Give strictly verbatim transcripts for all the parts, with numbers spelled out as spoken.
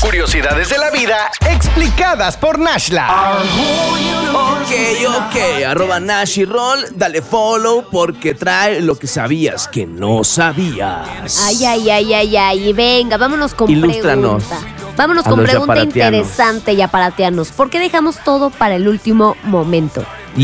curiosidades de la vida explicadas por Nashla. Ok, ok, arroba Nash y Roll, dale follow porque trae lo que sabías que no sabías. Ay, ay, ay, ay, ay, venga, vámonos con Ilústranos pregunta. Vámonos a con los pregunta yaparatianos. interesante, yaparatianos. ¿Por qué dejamos todo para el último momento?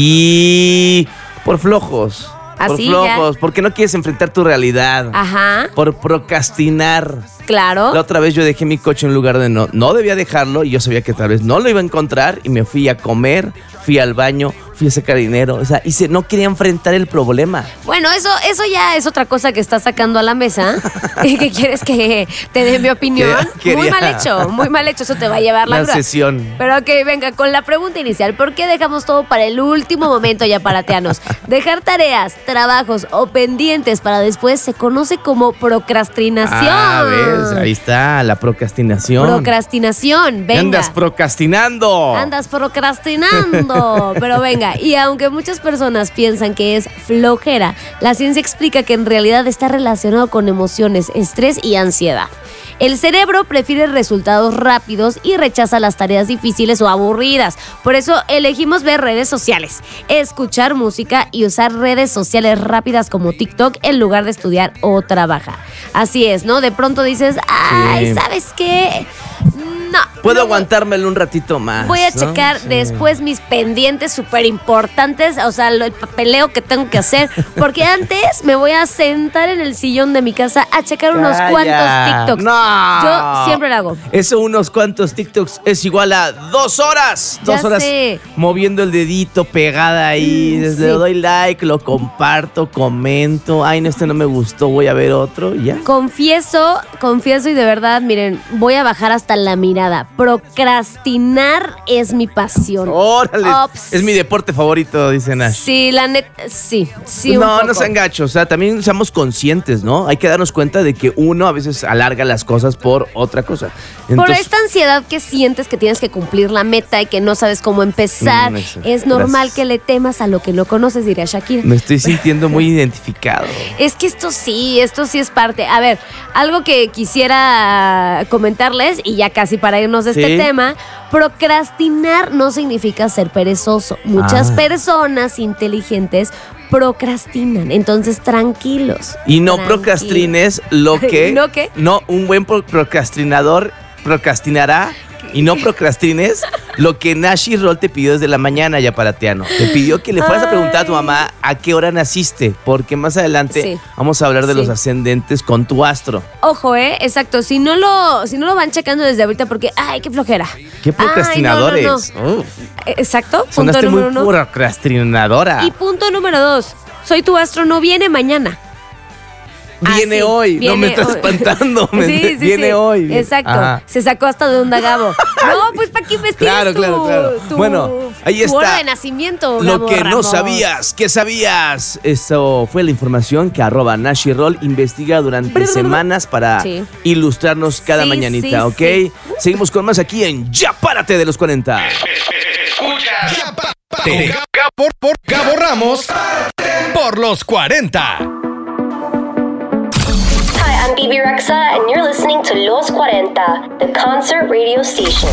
Y por flojos. Por Así, flojos, ya. porque no quieres enfrentar tu realidad. Ajá, Por procrastinar. claro. La otra vez yo dejé mi coche en un lugar de no, no debía dejarlo y yo sabía que tal vez no lo iba a encontrar y me fui a comer, fui al baño, fui a sacar dinero, o sea, y se, no quería enfrentar el problema. Bueno, eso, eso ya es otra cosa que estás sacando a la mesa. ¿Qué quieres que te dé mi opinión? Quería- Muy quería- mal hecho, muy mal hecho, eso te va a llevar la La grúa. sesión. Pero ok, venga, con la pregunta inicial. ¿Por qué dejamos todo para el último momento, yaparatianos? Dejar tareas, trabajos o pendientes para después se conoce como procrastinación. Ah, ves, ahí está, la procrastinación. Procrastinación, ¿Qué venga. andas procrastinando? Andas procrastinando. Pero venga, y aunque muchas personas piensan que es flojera, la ciencia explica que en realidad está relacionado con emociones, estrés y ansiedad. El cerebro prefiere resultados rápidos y rechaza las tareas difíciles o aburridas. Por eso elegimos ver redes sociales, escuchar música y usar redes sociales rápidas como TikTok en lugar de estudiar o trabajar. Así es, ¿no? De pronto dices, ay, Sí. ¿sabes qué? No. Puedo no, aguantármelo un ratito más. Voy a ¿no? checar Sí. después mis pendientes súper importantes, o sea, lo- el papeleo que tengo que hacer, porque antes me voy a sentar en el sillón de mi casa a checar unos Calla. cuantos TikToks. No. Yo siempre lo hago. Eso, unos cuantos TikToks, es igual a dos horas. Ya Dos horas sé. moviendo el dedito pegada ahí. Mm, Le sí. doy like, lo comparto, comento. Ay, no, este no me gustó, voy a ver otro y ya. Confieso, confieso y de verdad, miren, voy a bajar hasta la mirada. Procrastinar es mi pasión. Órale. Ops. Es mi deporte favorito, dice Nash. Sí, la neta, sí, sí. un no, no poco. sean gachos, o sea, también seamos conscientes, ¿no? Hay que darnos cuenta de que uno a veces alarga las cosas por otra cosa. Por Entonces, esta ansiedad que sientes que tienes que cumplir la meta y que no sabes cómo empezar, Mm, eso. es normal Gracias. que le temas a lo que no conoces, diría Shakira. me estoy sintiendo muy identificado. Es que esto sí, esto sí es parte. A ver, algo que quisiera comentarles, y ya casi para irnos de este Sí. tema, procrastinar no significa ser perezoso. Muchas Ah. personas inteligentes procrastinan, entonces tranquilos. Y no tranquilos. procrastines lo que... ¿No qué? No, un buen pro- procrastinador procrastinará y no procrastines lo que Nash y Roll te pidió desde la mañana, yaparatiano. Te pidió que le fueras a preguntar a tu mamá a qué hora naciste, porque más adelante Sí. vamos a hablar de Sí. los ascendentes con tu astro. Ojo, eh, exacto. Si no lo, si no lo van checando desde ahorita, porque ay, qué flojera. ¡Qué procrastinadores! Ay, no, no, no. Uf, Eh, Exacto. Punto sonaste muy número uno. procrastinadora. Y punto número dos. Soy tu astro, no viene mañana. Viene Ah, sí, hoy, no viene me estás hoy. espantando. me- Sí, sí, viene sí. hoy. Exacto. Ajá. Se sacó hasta de onda Gabo. No, pues ¿para qué investigas Claro, tu, claro, claro. tu- Bueno, ahí tu está. hora de nacimiento, Lo Gabo que no Ramos? sabías, ¿qué sabías? Eso fue la información que arroba Nash y Roll investiga durante semanas para Sí. ilustrarnos cada Sí, mañanita, sí, ¿ok? sí. Seguimos con más aquí en Ya Párate de los cuarenta. Ya párate. Gabo, por, por Gabo Ramos por los cuarenta. Hi, I'm Bibi Rexa, and you're listening to Los cuarenta, the concert radio station.